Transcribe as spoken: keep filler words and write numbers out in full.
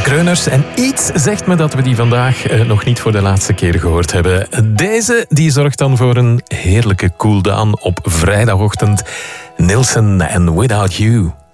Kreuners. En iets zegt me dat we die vandaag eh, nog niet voor de laatste keer gehoord hebben. Deze die zorgt dan voor een heerlijke cooldown op vrijdagochtend. Nilsson en Without You.